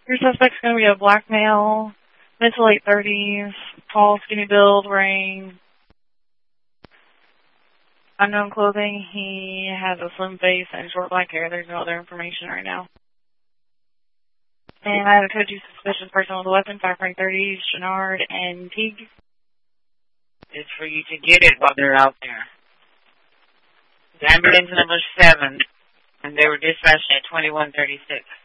Your suspect's going to be a black male, mid to late 30s, tall, skinny build, wearing unknown clothing. He has a slim face and short black hair. There's no other information right now. And I have a code 2 suspicious person with a weapon, 5.30, Chenard and Teague. It's for you to get it while they're out there. The ambulance number 7, and they were dispatched at 2136.